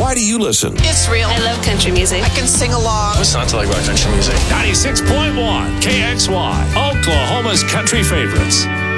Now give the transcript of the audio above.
Why do you listen? It's real. I love country music. I can sing along. What's not to like about country music? 96.1 KXY, Oklahoma's country favorites.